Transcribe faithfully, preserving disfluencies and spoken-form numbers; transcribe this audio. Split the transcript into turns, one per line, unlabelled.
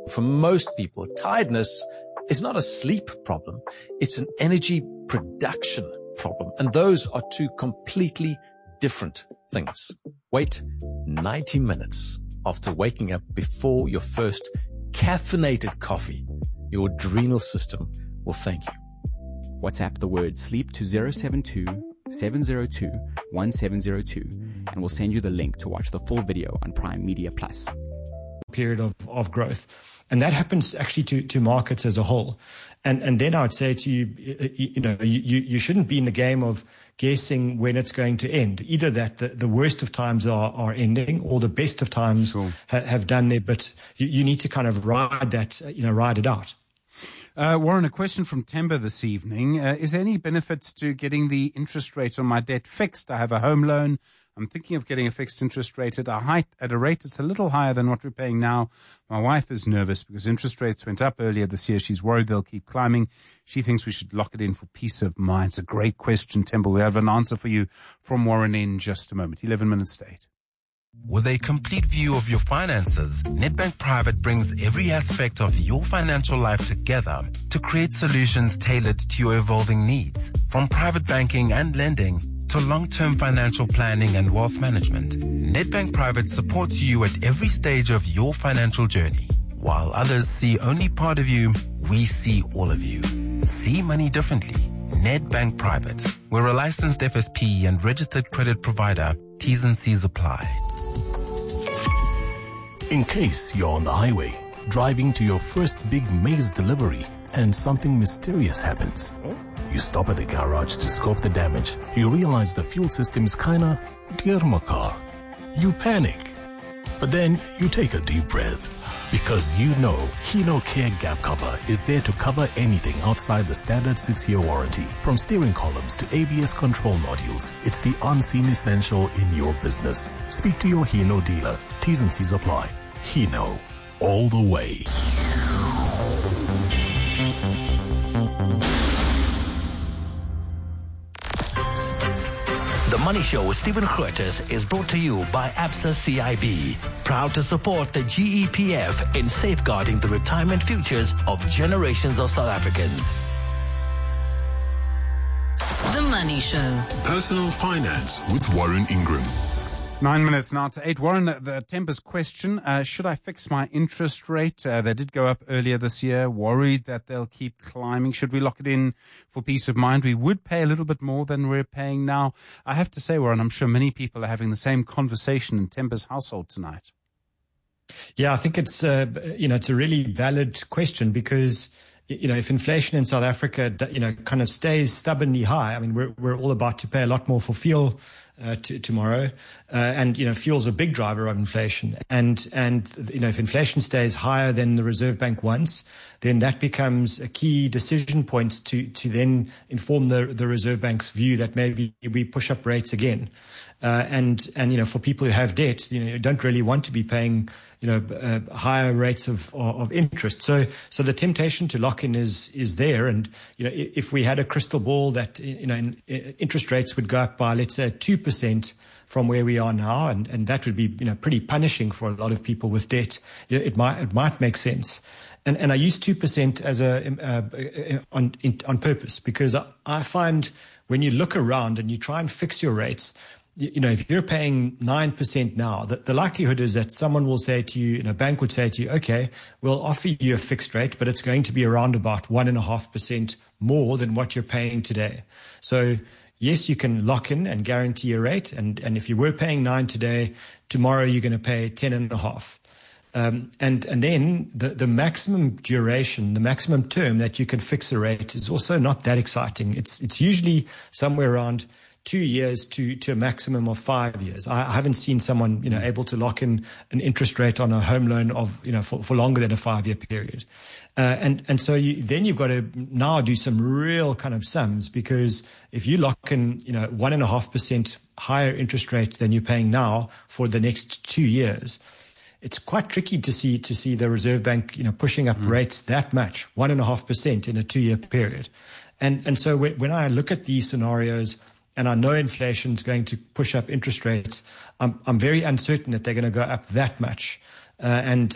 For most people, tiredness is not a sleep problem. It's an energy production problem. And those are two completely different things. Wait ninety minutes after waking up before your first caffeinated coffee. Your adrenal system will thank you.
WhatsApp the word sleep to zero seven two, seven zero two, one seven zero two and we'll send you the link to watch the full video on Prime Media Plus.
Period of, of growth. And that happens actually to, to markets as a whole. And and then I would say to you, you know, you, you shouldn't be in the game of guessing when it's going to end. Either that the, the worst of times are, are ending or the best of times
sure.
ha, have done their bit. You, you need to kind of ride that, you know, ride it out.
Uh, Warren, a question from Temba this evening. Uh, is there any benefits to getting the interest rate on my debt fixed? I have a home loan. I'm thinking of getting a fixed interest rate at a height, at a rate that's a little higher than what we're paying now. My wife is nervous because interest rates went up earlier this year. She's worried they'll keep climbing. She thinks we should lock it in for peace of mind. It's a great question, Temba. We have an answer for you from Warren in just a moment. eleven minutes to eight.
With a complete view of your finances, Nedbank Private brings every aspect of your financial life together to create solutions tailored to your evolving needs. From private banking and lending to long-term financial planning and wealth management, Nedbank Private supports you at every stage of your financial journey. While others see only part of you, we see all of you. See money differently. Nedbank Private. We're a licensed F S P and registered credit provider. T's and C's apply.
In case you're on the highway, driving to your first big maize delivery, and something mysterious happens. You stop at the garage to scope the damage. You realize the fuel system's kinda dear my car. You panic. But then you take a deep breath. Because you know Hino Care Gap Cover is there to cover anything outside the standard six-year warranty. From steering columns to A B S control modules, it's the unseen essential in your business. Speak to your Hino dealer. T's and C's apply. Hino. All the way.
The Money Show with Stephen Curtis is brought to you by Absa C I B, proud to support the G E P F in safeguarding the retirement futures of generations of South Africans.
The Money Show.
Personal Finance with Warren Ingram.
Nine minutes now to eight. Warren, the Temba's question, uh, should I fix my interest rate? Uh, they did go up earlier this year, worried that they'll keep climbing. Should we lock it in for peace of mind? We would pay a little bit more than we're paying now. I have to say, Warren, I'm sure many people are having the same conversation in Temba's household tonight.
Yeah, I think it's, uh, you know, it's a really valid question because, you know, if inflation in South Africa, you know, kind of stays stubbornly high, I mean, we're, we're all about to pay a lot more for fuel Uh, to, tomorrow, uh, and you know, fuel's a big driver of inflation. And and you know, if inflation stays higher than the Reserve Bank wants, then that becomes a key decision point to to then inform the the Reserve Bank's view that maybe we push up rates again. Uh, and and you know, for people who have debt, you know, you don't really want to be paying you know uh, higher rates of of interest. So so the temptation to lock in is is there. And you know, if we had a crystal ball that you know in, in interest rates would go up by let's say two percent from where we are now, and, and that would be you know pretty punishing for a lot of people with debt. You know, it might it might make sense. And and I use two percent as a uh, on in, on purpose because I, I find when you look around and you try and fix your rates, you know, if you're paying nine percent now, the, the likelihood is that someone will say to you, and a bank would say to you, okay, we'll offer you a fixed rate, but it's going to be around about one and a half percent more than what you're paying today. So yes, you can lock in and guarantee a rate. And, and if you were paying nine today, tomorrow you're going to pay ten and a half. Um, and, and then the, the maximum duration, the maximum term that you can fix a rate is also not that exciting. It's, it's usually somewhere around two years to, to a maximum of five years. I, I haven't seen someone, you know, able to lock in an interest rate on a home loan of, you know, for, for longer than a five year period. Uh, and, and so you, then you've got to now do some real kind of sums, because if you lock in, you know, one and a half percent higher interest rate than you're paying now for the next two years, it's quite tricky to see, to see the Reserve Bank, you know, pushing up mm. rates that much, one and a half percent in a two year period. And, and so when, when I look at these scenarios, and I know inflation is going to push up interest rates, I'm, I'm very uncertain that they're going to go up that much. Uh, and